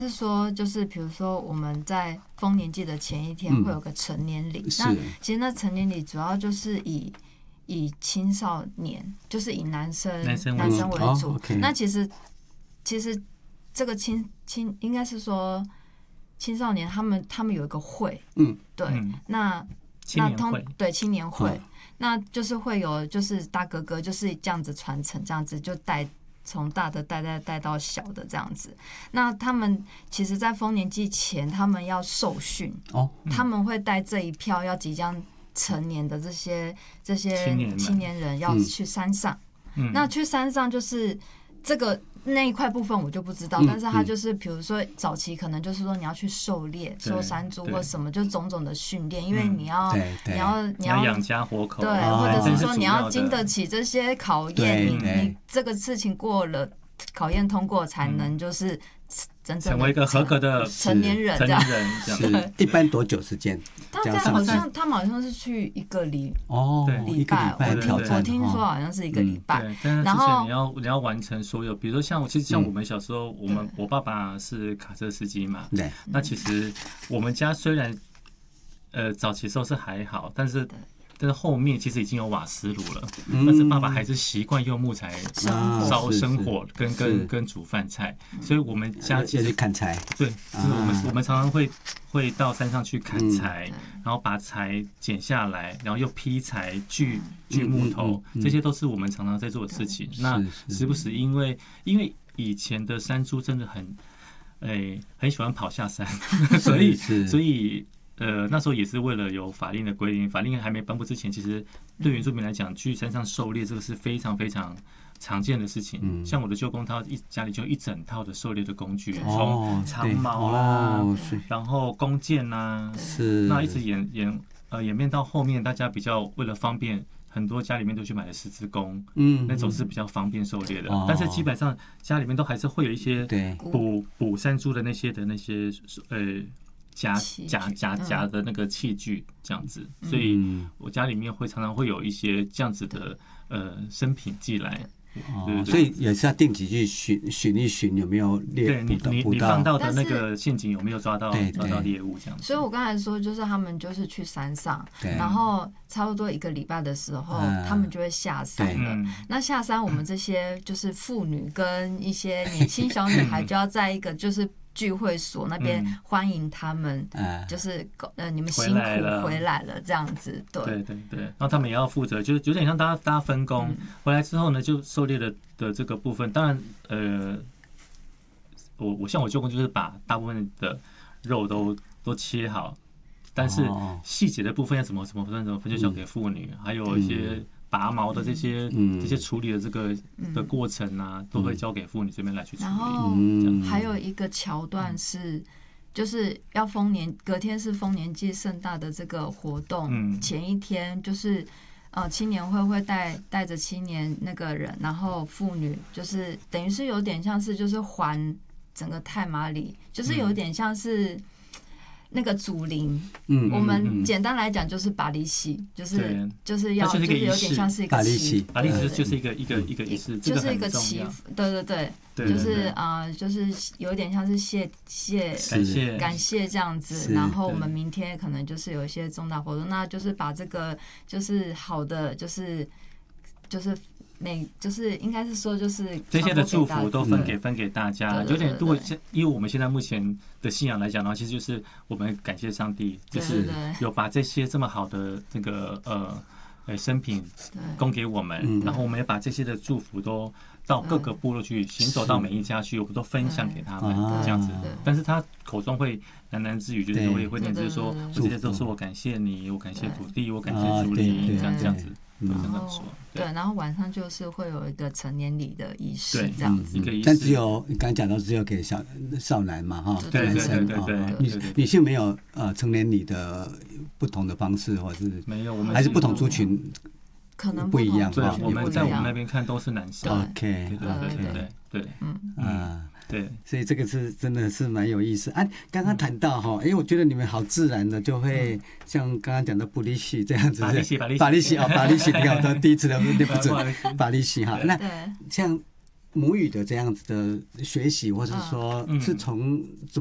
是说，就是比如说我们在丰年祭的前一天会有个成年礼，那其实那成年礼主要就是以青少年，就是以男生为主。那其实这个应该是说青少年他们有一个会，对，那青年会，那就是会有就是大哥哥就是这样子传承，这样子就从大的带到小的这样子。那他们其实，在丰年祭前，他们要受训，他们会带这一票要即将成年的这些青年人要去山上。那去山上就是那一块部分我就不知道，但是他就是比如说早期可能就是说你要去狩猎、收山猪或什么，就种种的训练，因为你要养家活口， 对，或者是说你要经得起这些考验，你这个事情过了考验通过，才能就是真正成为一个合格的成年人，这样。 是一般多久时间？ 他们好像是去一个礼拜，我听说好像是一个礼拜。 然后你要完成所有，比如说像我们小时候，我爸爸是卡车司机嘛，那其实我们家虽然早期时候是还好，但是后面其实已经有瓦斯炉了，但是爸爸还是习惯用木材烧生火跟煮饭菜，所以我们家其实砍柴， 对，就是我们常常会到山上去砍柴，然后把柴剪下来，然后又劈柴锯木头，这些都是我们常常在做的事情。那时不时因为以前的山猪真的很喜欢跑下山，所以那时候也是为了有法令的规定，法令还没颁布之前，其实对原住民来讲，去山上狩猎这个是非常非常常见的事情。像我的舅公，他家里就一整套的狩猎的工具，从长矛啦，然后弓箭啦，那一直演变到后面，大家比较为了方便，很多家里面都去买了十字弓，那种是比较方便狩猎的。但是基本上家里面都还是会有一些捕山猪的那些夹的那个器具这样子，所以我家里面常常会有一些这样子的生品寄来。 所以也是要定期去寻一寻有没有猎捕到， 你放到的那个陷阱有没有抓到猎物这样子。 所以我刚才说，就是他们就是去山上，然后差不多一个礼拜的时候，他们就会下山了。那下山，我们这些就是妇女跟一些年轻小女孩就要在一个就是聚会所那边欢迎他们，就是你们辛苦回来了这样子，对， 然后他们也要负责，就是有点像大家分工，回来之后呢，就狩猎的这个部分，当然我像我舅公就是把大部分的肉都切好，但是细节的部分要怎么分就交给妇女，还有一些拔毛的这些处理的这个的过程啊，都会交给妇女这边来去处理。 然后还有一个桥段是，就是要隔天是丰年祭盛大的这个活动，前一天就是青年会带着青年那个人，然后妇女就是等于是有点像是就是环整个太麻里，就是有点像是那个祖灵，我们简单来讲就是把利息，就是有点像是一个祈福， 把利息就是一个仪式， 就是一个祈福，对，就是有点像是感谢这样子。然后我们明天可能就是有一些重大活动，那就是把这个就是好的就是应该是说，就是这些的祝福都分给大家，有点因为我们现在目前的信仰来讲的话，其实就是我们感谢上帝，就是有把这些这么好的这个生品供给我们，然后我们也把这些的祝福都到各个部落去行走到每一家去，我们都分享给他们这样子。但是他口中会喃自语，就是会念，就是说我这些都是我感谢你，我感谢土地，我感谢主灵，这样子。 对，然后晚上就是会有一个成年礼的仪式，这样子。 但只有你刚才讲到只有给少男嘛，哈， 对， 女性没有成年礼的不同的方式，或是没有，我们还是不同族群可能不一样。 对，我们在我们那边看都是男生。 OK， 对，对， 所以这个是真的是蛮有意思啊。刚刚谈到哈，我觉得你们好自然的就会像刚刚讲的布利西这样子， 巴利西， 你看我第一次都不准巴利西哈。那像母语的这样子的学习，或者说是从